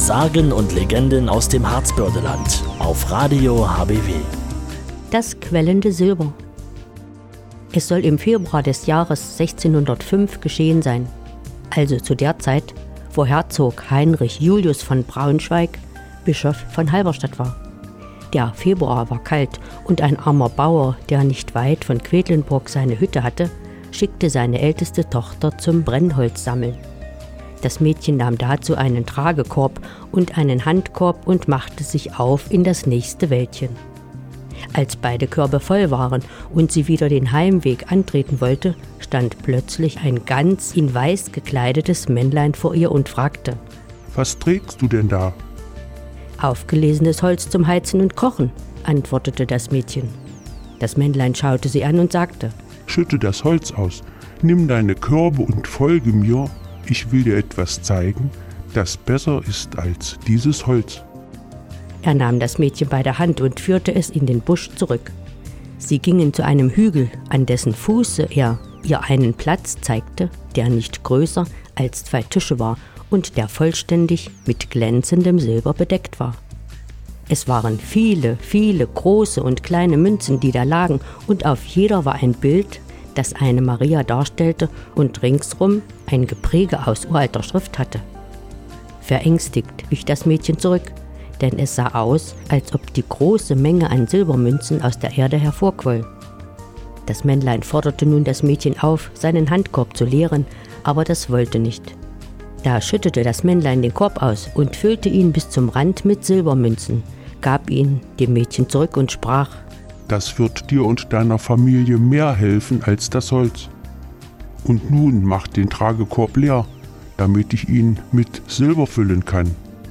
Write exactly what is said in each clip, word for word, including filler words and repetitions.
Sagen und Legenden aus dem Harzbördeland auf Radio H B W. Das quellende Silber. Es soll im Februar des Jahres sechzehnhundertfünf geschehen sein, also zu der Zeit, wo Herzog Heinrich Julius von Braunschweig Bischof von Halberstadt war. Der Februar war kalt und ein armer Bauer, der nicht weit von Quedlinburg seine Hütte hatte, schickte seine älteste Tochter zum Brennholz sammeln. Das Mädchen nahm dazu einen Tragekorb und einen Handkorb und machte sich auf in das nächste Wäldchen. Als beide Körbe voll waren und sie wieder den Heimweg antreten wollte, stand plötzlich ein ganz in weiß gekleidetes Männlein vor ihr und fragte: »Was trägst du denn da?« »Aufgelesenes Holz zum Heizen und Kochen«, antwortete das Mädchen. Das Männlein schaute sie an und sagte: »Schütte das Holz aus, nimm deine Körbe und folge mir. Ich will dir etwas zeigen, das besser ist als dieses Holz.« Er nahm das Mädchen bei der Hand und führte es in den Busch zurück. Sie gingen zu einem Hügel, an dessen Fuße er ihr einen Platz zeigte, der nicht größer als zwei Tische war und der vollständig mit glänzendem Silber bedeckt war. Es waren viele, viele große und kleine Münzen, die da lagen, und auf jeder war ein Bild, das eine Maria darstellte und ringsrum ein Gepräge aus uralter Schrift hatte. Verängstigt wich das Mädchen zurück, denn es sah aus, als ob die große Menge an Silbermünzen aus der Erde hervorquoll. Das Männlein forderte nun das Mädchen auf, seinen Handkorb zu leeren, aber das wollte nicht. Da schüttete das Männlein den Korb aus und füllte ihn bis zum Rand mit Silbermünzen, gab ihn dem Mädchen zurück und sprach: »Das wird dir und deiner Familie mehr helfen als das Holz. Und nun mach den Tragekorb leer, damit ich ihn mit Silber füllen kann.«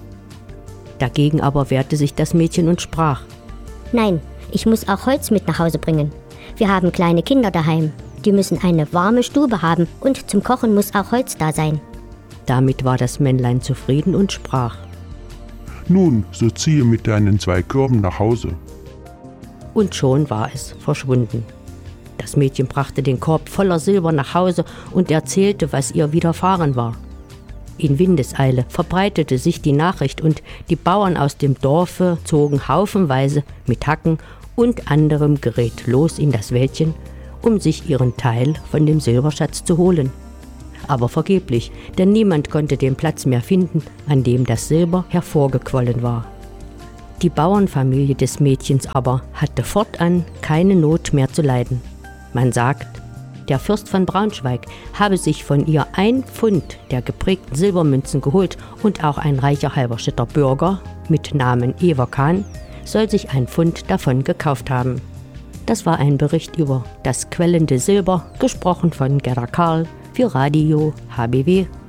Dagegen aber wehrte sich das Mädchen und sprach: »Nein, ich muss auch Holz mit nach Hause bringen. Wir haben kleine Kinder daheim. Die müssen eine warme Stube haben und zum Kochen muss auch Holz da sein.« Damit war das Männlein zufrieden und sprach: »Nun, so ziehe mit deinen zwei Körben nach Hause.« Und schon war es verschwunden. Das Mädchen brachte den Korb voller Silber nach Hause und erzählte, was ihr widerfahren war. In Windeseile verbreitete sich die Nachricht und die Bauern aus dem Dorfe zogen haufenweise mit Hacken und anderem Gerät los in das Wäldchen, um sich ihren Teil von dem Silberschatz zu holen. Aber vergeblich, denn niemand konnte den Platz mehr finden, an dem das Silber hervorgequollen war. Die Bauernfamilie des Mädchens aber hatte fortan keine Not mehr zu leiden. Man sagt, der Fürst von Braunschweig habe sich von ihr ein Pfund der geprägten Silbermünzen geholt und auch ein reicher Halberstädter Bürger mit Namen Ewer Kahn soll sich ein Pfund davon gekauft haben. Das war ein Bericht über das quellende Silber, gesprochen von Gerda Karl für Radio H B W